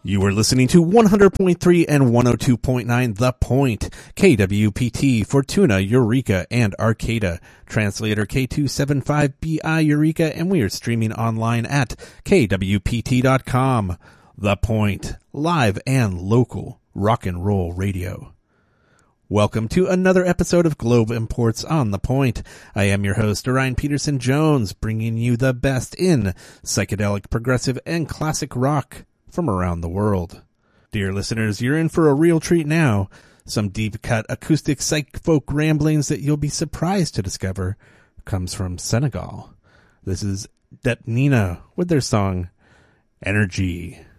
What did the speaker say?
You were listening to 100.3 and 102.9 The Point, KWPT, Fortuna, Eureka, and Arcata. Translator K275BI Eureka, and we are streaming online at kwpt.com. The Point, live and local rock and roll radio. Welcome to another episode of Globe Imports on The Point. I am your host, Orion Peterson Jones, bringing you the best in psychedelic, progressive, and classic rock from around the world. Dear listeners, you're in for a real treat now. Some deep-cut acoustic psych folk ramblings that you'll be surprised to discover comes from Senegal. This is Det Nina with their song, Energy.